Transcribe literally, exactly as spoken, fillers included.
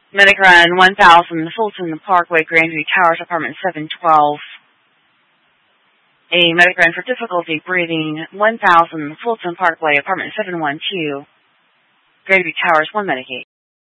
Medic Run one thousand, Fulton Parkway, Grandview Towers, apartment seven twelve. A Medic Run for difficulty breathing, one thousand, Fulton Parkway, apartment seven one two. Grandview Towers, one Medicaid.